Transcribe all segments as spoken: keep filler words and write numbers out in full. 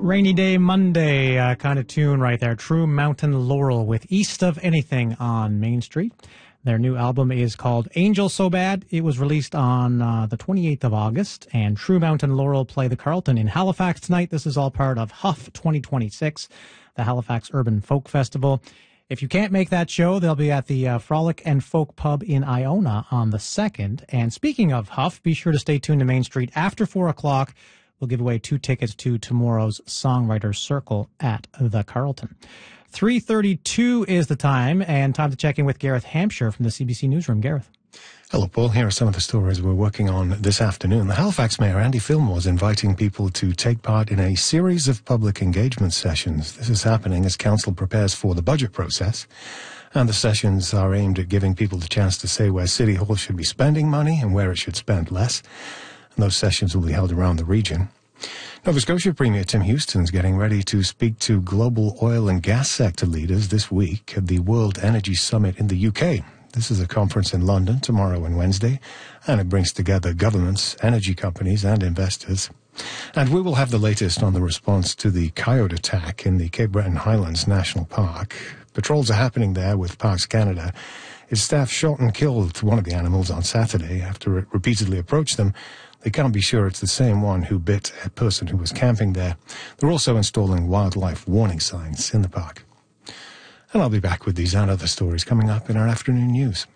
Rainy Day Monday uh, kind of tune right there. True Mountain Laurel with East of Anything on Main Street. Their new album is called Angel So Bad. It was released on uh, the twenty-eighth of August, and True Mountain Laurel play the Carlton in Halifax tonight. This is all part of Huff twenty twenty-six, the Halifax Urban Folk Festival. If you can't make that show, they'll be at the uh, Frolic and Folk Pub in Iona on the second. And speaking of Huff, be sure to stay tuned to Main Street after four o'clock. We'll give away two tickets to tomorrow's Songwriters Circle at the Carlton. three thirty-two is the time, and time to check in with Gareth Hampshire from the C B C Newsroom. Gareth. Hello, Paul. Here are some of the stories we're working on this afternoon. The Halifax Mayor, Andy Fillmore, is inviting people to take part in a series of public engagement sessions. This is happening as Council prepares for the budget process, and the sessions are aimed at giving people the chance to say where City Hall should be spending money and where it should spend less. And those sessions will be held around the region. Nova Scotia Premier Tim Houston is getting ready to speak to global oil and gas sector leaders this week at the World Energy Summit in the U K. This is a conference in London tomorrow and Wednesday, and it brings together governments, energy companies, and investors. And we will have the latest on the response to the coyote attack in the Cape Breton Highlands National Park. Patrols are happening there with Parks Canada. Its staff shot and killed one of the animals on Saturday after it repeatedly approached them. They can't be sure it's the same one who bit a person who was camping there. They're also installing wildlife warning signs in the park. And I'll be back with these and other stories coming up in our afternoon news.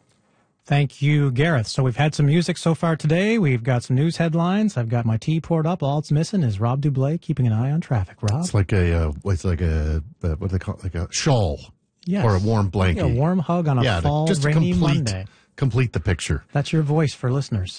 Thank you, Gareth. So we've had some music so far today. We've got some news headlines. I've got my tea poured up. All it's missing is Rob Dublé keeping an eye on traffic. Rob? It's like a, uh, it's like a, uh, what do they call it? Like a shawl. Yes. Or a warm blanket. A warm hug on a yeah, fall just rainy complete, Monday. Complete the picture. That's your voice for listeners.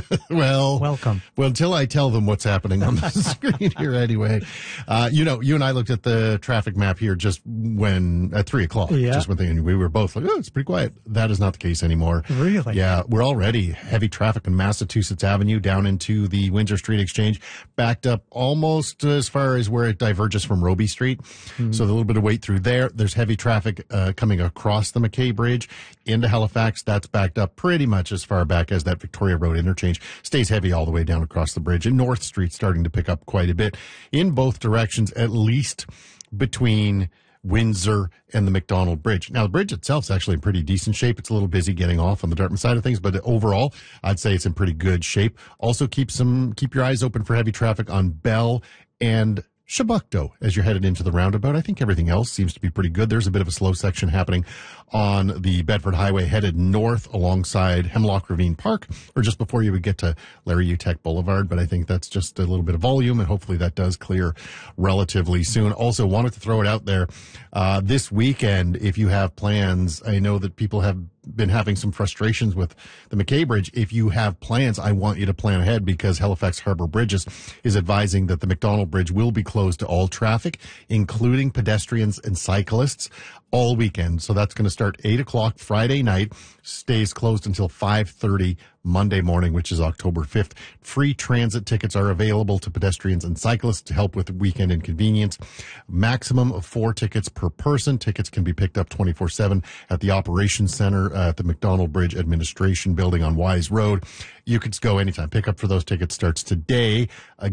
Well, welcome. Well, until I tell them what's happening on the screen here anyway. Uh, you know, you and I looked at the traffic map here just when, at three o'clock, yeah. just when they, we were both like, oh, it's pretty quiet. That is not the case anymore. Really? Yeah, we're already heavy traffic on Massachusetts Avenue down into the Windsor Street Exchange, backed up almost as far as where it diverges from Roby Street. Mm-hmm. So a little bit of wait through there. There's heavy traffic uh, coming across the McKay Bridge into Halifax. That's backed up pretty much as far back as that Victoria Road interchange. Stays heavy all the way down across the bridge. And North Street starting to pick up quite a bit in both directions, at least between Windsor and the McDonald Bridge. Now, the bridge itself is actually in pretty decent shape. It's a little busy getting off on the Dartmouth side of things, but overall, I'd say it's in pretty good shape. Also, keep some keep your eyes open for heavy traffic on Bell and Chebucto as you're headed into the roundabout. I think everything else seems to be pretty good. There's a bit of a slow section happening on the Bedford Highway headed north alongside Hemlock Ravine Park, or just before you would get to Larry Uteck Boulevard. But I think that's just a little bit of volume, and hopefully that does clear relatively soon. Also wanted to throw it out there. Uh, this weekend, if you have plans, I know that people have been having some frustrations with the McKay Bridge. If you have plans, I want you to plan ahead, because Halifax Harbor Bridges is advising that the McDonald Bridge will be closed to all traffic, including pedestrians and cyclists, all weekend. So that's going to start eight o'clock Friday night, stays closed until five thirty Monday morning, which is October fifth. Free transit tickets are available to pedestrians and cyclists to help with weekend inconvenience. Maximum of four tickets per person. Tickets can be picked up twenty-four seven at the Operations Center uh, at the McDonald Bridge Administration Building on Wise Road. You could go anytime. Pickup for those tickets starts today.